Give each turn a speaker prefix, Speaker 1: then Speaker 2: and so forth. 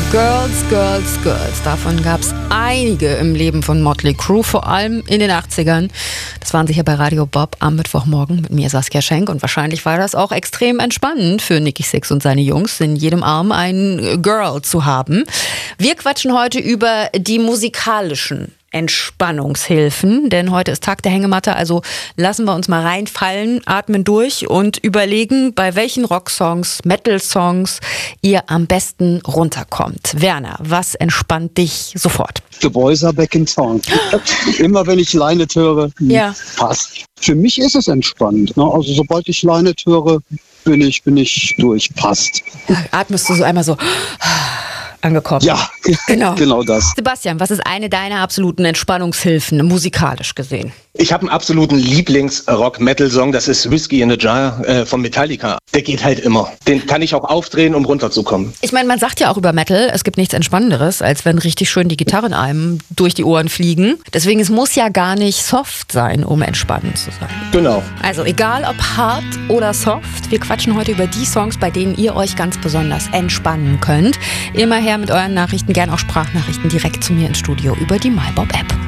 Speaker 1: Girls, Girls, Girls. Davon gab es einige im Leben von Motley Crue, vor allem in den 80ern. Das waren sicher bei Radio Bob am Mittwochmorgen mit mir, Saskia Schenk. Und wahrscheinlich war das auch extrem entspannend für Nikki Sixx und seine Jungs, in jedem Arm ein Girl zu haben. Wir quatschen heute über die musikalischen Entspannungshilfen, denn heute ist Tag der Hängematte, also lassen wir uns mal reinfallen, atmen durch und überlegen, bei welchen Rocksongs, Metal-Songs ihr am besten runterkommt. Werner, was entspannt dich sofort?
Speaker 2: The Boys Are Back in Town. Immer wenn ich Lynette höre, passt. Für mich ist es entspannt. Ne? Also sobald ich Lynette höre, bin ich durch, passt.
Speaker 1: Atmest du so einmal so angekommen?
Speaker 2: Ja, genau das.
Speaker 1: Sebastian, was ist eine deiner absoluten Entspannungshilfen, musikalisch gesehen?
Speaker 3: Ich habe einen absoluten Lieblings-Rock-Metal-Song, das ist Whiskey in a Jar von Metallica. Der geht halt immer. Den kann ich auch aufdrehen, um runterzukommen.
Speaker 1: Ich meine, man sagt ja auch über Metal, es gibt nichts Entspannenderes, als wenn richtig schön die Gitarren einem durch die Ohren fliegen. Deswegen, es muss ja gar nicht soft sein, um entspannend zu sein.
Speaker 3: Genau.
Speaker 1: Also egal ob hart oder soft, wir quatschen heute über die Songs, bei denen ihr euch ganz besonders entspannen könnt. Immer her mit euren Nachrichten, gern auch Sprachnachrichten direkt zu mir ins Studio über die MyBob-App.